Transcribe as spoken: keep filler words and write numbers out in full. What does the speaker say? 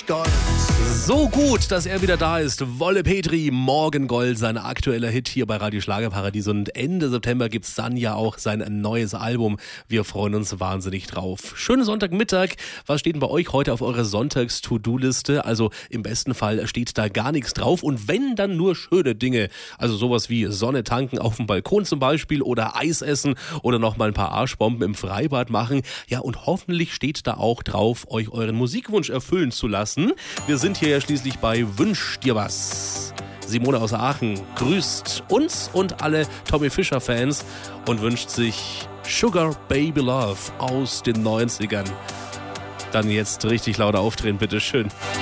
stolz. So gut, dass er wieder da ist. Wolle Petri, Morgengold, sein aktueller Hit hier bei Radio Schlagerparadies. Und Ende September gibt's dann ja auch sein neues Album. Wir freuen uns wahnsinnig drauf. Schönen Sonntagmittag. Was steht denn bei euch heute auf eurer Sonntags-To-Do-Liste? Also im besten Fall steht da gar nichts drauf. Und wenn, dann nur schöne Dinge. Also sowas wie Sonne tanken auf dem Balkon zum Beispiel oder Eis essen oder noch mal ein paar Arschbomben im Freibad machen. Ja, und hoffentlich steht da auch drauf, euch euren Musikwunsch erfüllen zu lassen. Wir sind hier ja schließlich bei Wünsch dir was. Simone aus Aachen grüßt uns und alle Tommy Fischer Fans und wünscht sich Sugar Baby Love aus den neunzigern. Dann jetzt richtig laut aufdrehen, bitteschön.